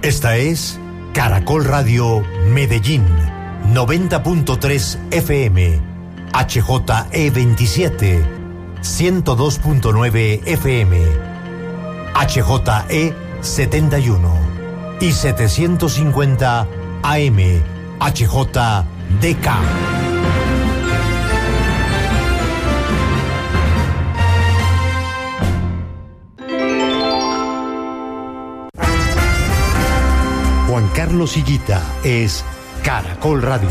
Esta es Caracol Radio Medellín, 90.3 FM, HJE27, 102.9 FM, HJE71 y 750 AM, HJDK. Juan Carlos Higuita es Caracol Radio.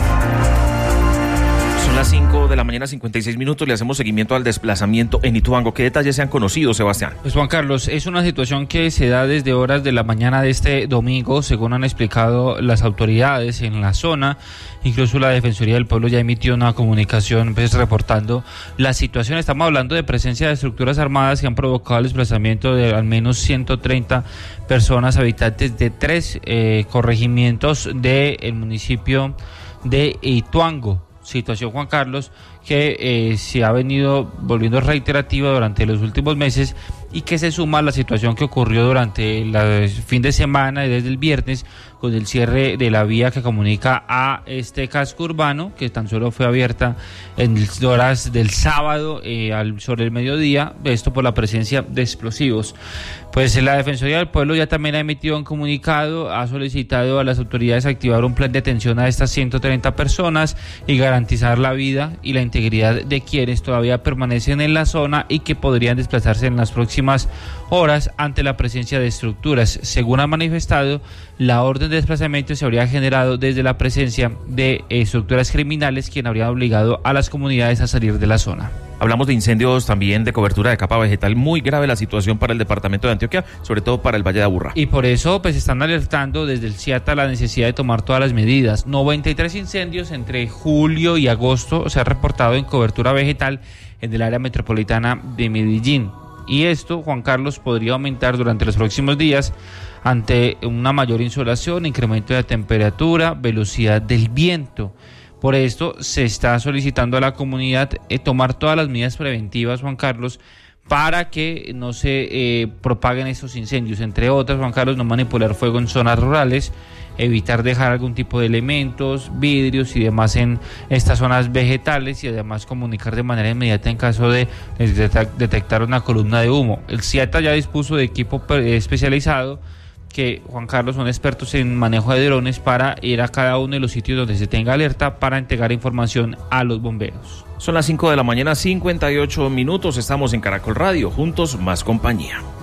Son las 5 de la mañana, 56 minutos. Le hacemos seguimiento al desplazamiento en Ituango. ¿Qué detalles se han conocido, Sebastián? Pues Juan Carlos, es una situación que se da desde horas de la mañana de este domingo, según han explicado las autoridades en la zona. Incluso la Defensoría del Pueblo ya emitió una comunicación reportando la situación. Estamos hablando de presencia de estructuras armadas que han provocado el desplazamiento de al menos 130 personas, habitantes de 3 corregimientos del municipio de Ituango. Situación, Juan Carlos, que se ha venido volviendo reiterativa durante los últimos meses y que se suma a la situación que ocurrió durante el fin de semana y desde el viernes con el cierre de la vía que comunica a este casco urbano, que tan solo fue abierta en horas del sábado sobre el mediodía, esto por la presencia de explosivos. Pues la Defensoría del Pueblo ya también ha emitido un comunicado, ha solicitado a las autoridades activar un plan de atención a estas 130 personas y garantizar la vida y la integridad de quienes todavía permanecen en la zona y que podrían desplazarse en las próximas horas ante la presencia de estructuras. Según ha manifestado, la orden de desplazamiento se habría generado desde la presencia de estructuras criminales, quien habría obligado a las comunidades a salir de la zona. Hablamos de incendios también, de cobertura de capa vegetal. Muy grave la situación para el departamento de Antioquia, sobre todo para el Valle de Aburrá. Y por eso pues están alertando desde el CIATA la necesidad de tomar todas las medidas. 93 incendios entre julio y agosto se han reportado en cobertura vegetal en el área metropolitana de Medellín. Y esto, Juan Carlos, podría aumentar durante los próximos días ante una mayor insolación, incremento de temperatura, velocidad del viento. Por esto se está solicitando a la comunidad tomar todas las medidas preventivas, Juan Carlos, para que no se propaguen estos incendios. Entre otras, Juan Carlos, no manipular fuego en zonas rurales, evitar dejar algún tipo de elementos, vidrios y demás en estas zonas vegetales y además comunicar de manera inmediata en caso de detectar una columna de humo. El CIATA ya dispuso de equipo especializado que, Juan Carlos, son expertos en manejo de drones para ir a cada uno de los sitios donde se tenga alerta para entregar información a los bomberos. Son las 5 de la mañana, 58 minutos. Estamos en Caracol Radio, juntos más compañía.